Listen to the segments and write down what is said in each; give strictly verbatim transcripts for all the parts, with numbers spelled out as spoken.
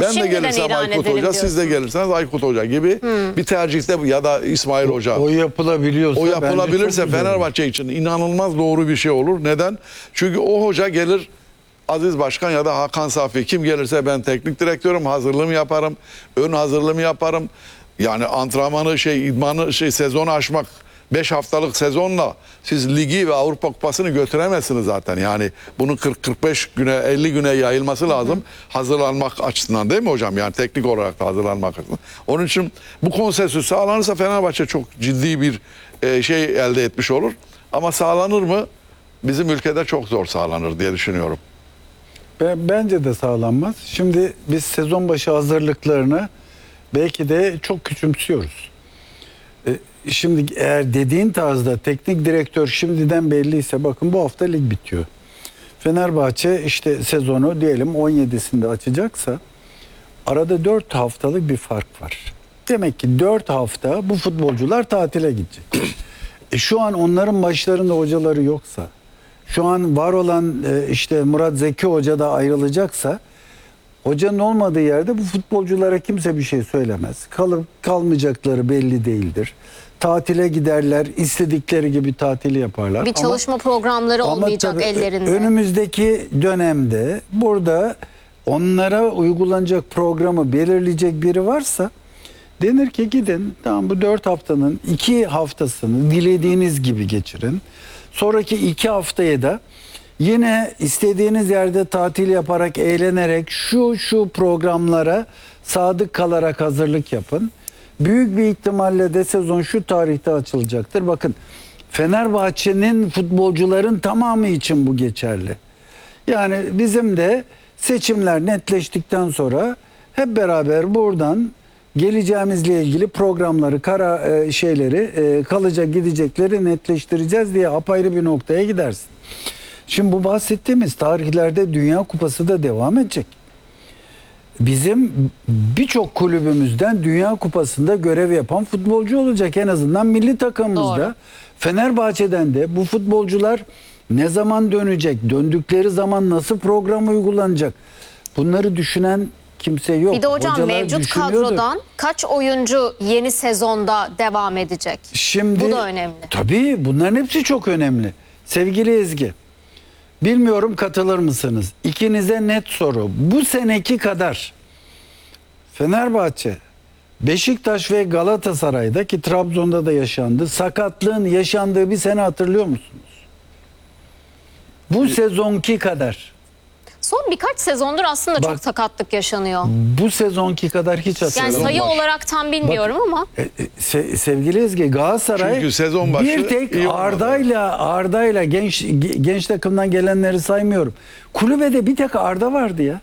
Ben de Şimdiden gelirsem ilan Aykut edelim Hoca, siz de diyorsun. gelirseniz Aykut Hoca gibi bir tercihte ya da İsmail Hoca. O yapılabiliyorsa O bence çok yapılabilirse güzel olur. Fenerbahçe için inanılmaz doğru bir şey olur. Neden? Çünkü o hoca gelir, Aziz Başkan ya da Hakan Safi kim gelirse ben teknik direktörüm, hazırlığımı yaparım, ön hazırlığımı yaparım. Yani antrenmanı şey idmanı şey sezonu aşmak beş haftalık sezonla siz ligi ve Avrupa Kupası'nı götüremezsiniz zaten. Yani bunun kırk kırk beş güne elli güne yayılması lazım. Hı hı. Hazırlanmak açısından değil mi hocam? Yani teknik olarak da hazırlanmak açısından. Onun için bu konsensüs sağlanırsa Fenerbahçe çok ciddi bir e, şey elde etmiş olur. Ama sağlanır mı? Bizim ülkede çok zor sağlanır diye düşünüyorum. Ben, bence de sağlanmaz. Şimdi biz sezon başı hazırlıklarını belki de çok küçümsüyoruz. E, şimdi eğer dediğin tarzda teknik direktör şimdiden belliyse bakın bu hafta lig bitiyor. Fenerbahçe işte sezonu diyelim on yedisinde açacaksa arada dört haftalık bir fark var. Demek ki dört hafta bu futbolcular tatile gidecek. E, şu an onların maçlarında hocaları yoksa, şu an var olan e, işte Murat Zeki Hoca da ayrılacaksa hocanın olmadığı yerde bu futbolculara kimse bir şey söylemez. Kalıp kalmayacakları belli değildir. Tatile giderler, istedikleri gibi tatili yaparlar. Bir çalışma ama, programları ama olmayacak tabii ellerinde. Önümüzdeki dönemde burada onlara uygulanacak programı belirleyecek biri varsa denir ki gidin tamam bu dört haftanın iki haftasını dilediğiniz gibi geçirin. Sonraki iki haftaya da yine istediğiniz yerde tatil yaparak, eğlenerek şu şu programlara sadık kalarak hazırlık yapın. Büyük bir ihtimalle de sezon şu tarihte açılacaktır. Bakın Fenerbahçe'nin futbolcuların tamamı için bu geçerli. Yani bizim de seçimler netleştikten sonra hep beraber buradan geleceğimizle ilgili programları, kara şeyleri, kalacak gidecekleri netleştireceğiz diye apayrı bir noktaya gidersin. Şimdi bu bahsettiğimiz tarihlerde Dünya Kupası da devam edecek. Bizim birçok kulübümüzden Dünya Kupası'nda görev yapan futbolcu olacak. En azından milli takımımızda. Doğru. Fenerbahçe'den de bu futbolcular ne zaman dönecek? Döndükleri zaman nasıl program uygulanacak? Bunları düşünen kimse yok. Bir de hocam Hocalar mevcut düşünüyordur. kadrodan kaç oyuncu yeni sezonda devam edecek? Şimdi, bu da önemli. Tabii bunların hepsi çok önemli. Sevgili Ezgi, bilmiyorum katılır mısınız? İkinize net soru. Bu seneki kadar Fenerbahçe, Beşiktaş ve Galatasaray'da ki Trabzon'da da yaşandı. Sakatlığın yaşandığı bir sene hatırlıyor musunuz? Bu sezonki kadar. Son birkaç sezondur aslında Bak, çok sakatlık yaşanıyor. Bu sezonki kadar hiç Yani hatırlamıyorum. sayı başı. olarak tam bilmiyorum ama. E, e, se- sevgili Ezgi, Galatasaray Çünkü sezon başı bir tek iyi olmadı. Arda'yla Arda'yla genç genç takımdan gelenleri saymıyorum. Kulübede bir tek Arda vardı ya.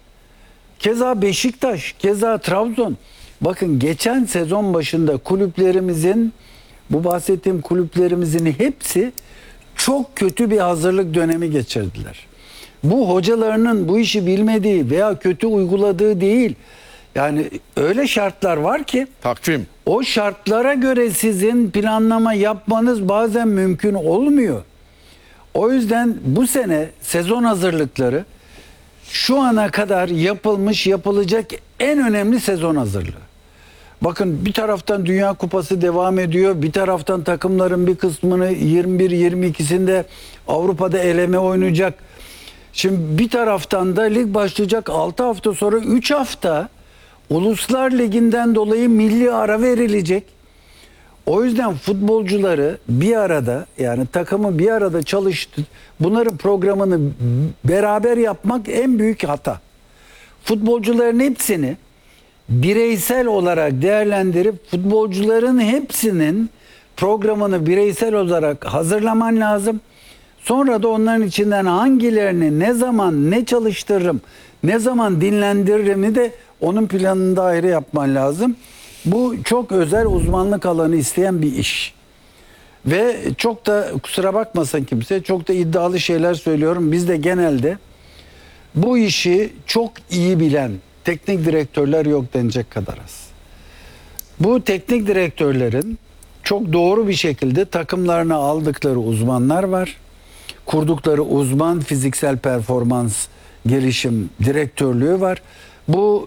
Keza Beşiktaş, keza Trabzon. Bakın geçen sezon başında kulüplerimizin, bu bahsettiğim kulüplerimizin hepsi çok kötü bir hazırlık dönemi geçirdiler. Bu hocalarının bu işi bilmediği veya kötü uyguladığı değil. Yani öyle şartlar var ki Takvim. o şartlara göre sizin planlama yapmanız bazen mümkün olmuyor. O yüzden bu sene sezon hazırlıkları şu ana kadar yapılmış, yapılacak en önemli sezon hazırlığı. Bakın bir taraftan Dünya Kupası devam ediyor. Bir taraftan takımların bir kısmını yirmi bir yirmi ikisinde Avrupa'da eleme oynayacak. Şimdi bir taraftan da lig başlayacak altı hafta sonra üç hafta Uluslar Ligi'nden dolayı milli ara verilecek. O yüzden futbolcuları bir arada yani takımı bir arada çalıştı. Bunların programını beraber yapmak en büyük hata. Futbolcuların hepsini bireysel olarak değerlendirip futbolcuların hepsinin programını bireysel olarak hazırlaman lazım. Sonra da onların içinden hangilerini ne zaman ne çalıştırırım, ne zaman dinlendiririm'i de onun planında ayrı yapman lazım. Bu çok özel uzmanlık alanı isteyen bir iş. Ve çok da kusura bakmasın kimse, çok da iddialı şeyler söylüyorum. Biz de genelde bu işi çok iyi bilen teknik direktörler yok denecek kadar az. Bu teknik direktörlerin çok doğru bir şekilde takımlarına aldıkları uzmanlar var. Kurdukları uzman fiziksel performans gelişim direktörlüğü var. Bu